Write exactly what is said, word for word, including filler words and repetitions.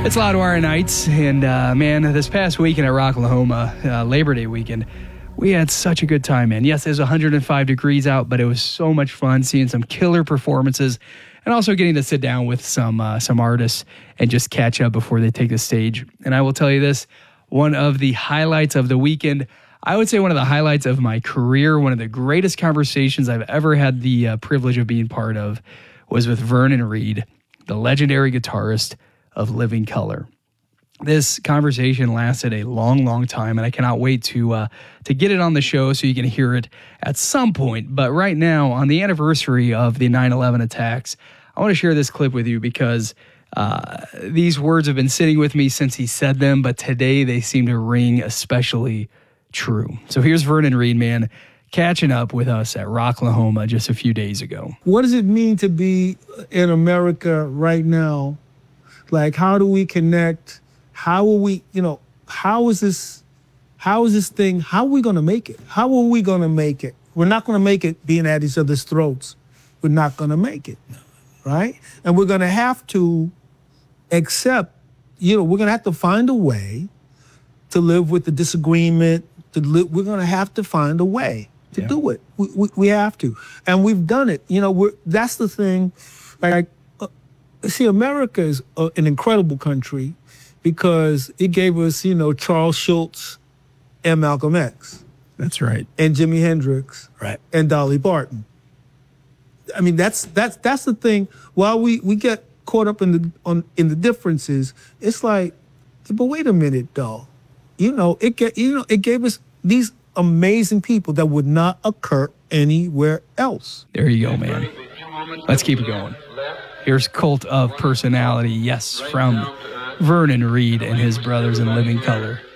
It's Loudwire Nights, and uh, man, this past weekend at Rocklahoma, uh, Labor Day weekend, we had such a good time, man. Yes, it was one hundred five degrees out, but it was so much fun seeing some killer performances and also getting to sit down with some uh, some artists and just catch up before they take the stage. And I will tell you this, one of the highlights of the weekend, I would say one of the highlights of my career, one of the greatest conversations I've ever had the uh, privilege of being part of, was with Vernon Reid, the legendary guitarist of Living Colour. This conversation lasted a long, long time, and I cannot wait to uh, to get it on the show so you can hear it at some point. But right now, on the anniversary of the nine eleven attacks, I want to share this clip with you because uh, these words have been sitting with me since he said them, but today they seem to ring especially true. So here's Vernon Reid, man, catching up with us at Rocklahoma just a few days ago. What does it mean to be in America right now? Like, how do we connect? How are we, you know, how is this, how is this thing, how are we going to make it? How are we going to make it? We're not going to make it being at each other's throats. We're not going to make it, right? And we're going to have to accept, you know, we're going to have to find a way to live with the disagreement. To live, we're going to have to find a way to yeah. do it. We, we, we have to. And we've done it. You know, we're, that's the thing. Like, uh, see, America is uh, an incredible country because it gave us, you know, Charles Schultz and Malcolm X. That's right. And Jimi Hendrix. Right. And Dolly Parton. I mean, that's that's that's the thing. While we, we get caught up in the on in the differences, it's like, but wait a minute, though. You know, it get, you know, it gave us these amazing people that would not occur anywhere else. There you go, man. Let's keep it going. Here's Cult of Personality, yes, from Vernon Reid and his brothers in Living Colour.